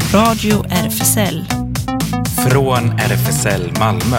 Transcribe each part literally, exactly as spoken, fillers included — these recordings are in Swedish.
Radio R F S L. Från R F S L Malmö.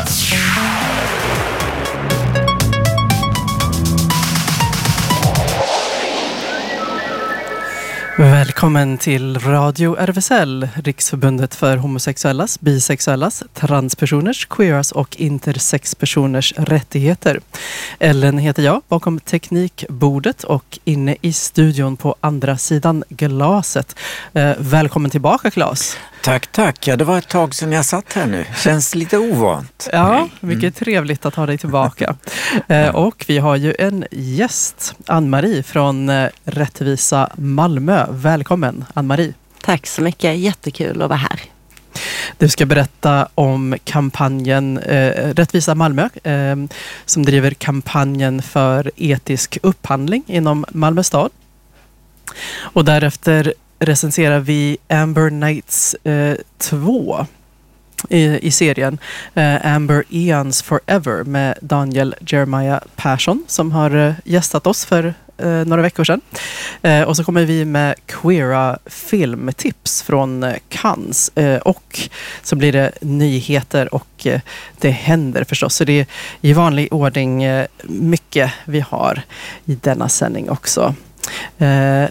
Välkommen till Radio R F S L, Riksförbundet för homosexuellas, bisexuellas, transpersoners, queeras och intersexpersoners rättigheter. Ellen heter jag, bakom teknikbordet och inne i studion på andra sidan glaset. Eh, välkommen tillbaka, Claes. Tack, tack. Ja, det var ett tag sedan jag satt här nu. Känns lite ovant. Ja, mycket mm. trevligt att ha dig tillbaka. eh, och vi har ju en gäst, Ann-Marie från eh, Rättvisa Malmö. Välkommen, Ann-Marie. Tack så mycket. Jättekul att vara här. Du ska berätta om kampanjen eh, Rättvisa Malmö eh, som driver kampanjen för etisk upphandling inom Malmö stad. Och därefter recenserar vi Amber Nights eh, två i, i serien eh, Amber Eons Forever med Daniel Jeremiah Persson som har eh, gästat oss för eh, några veckor sedan. Eh, och så kommer vi med queera filmtips från eh, Cannes eh, och så blir det nyheter och eh, det händer förstås. Så det är i vanlig ordning eh, mycket vi har i denna sändning också. Eh,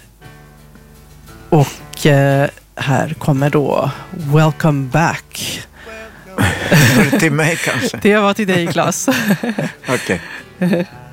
Och eh, här kommer då Welcome Back. Var det till mig kanske? Det var till dig, Claes. Okej.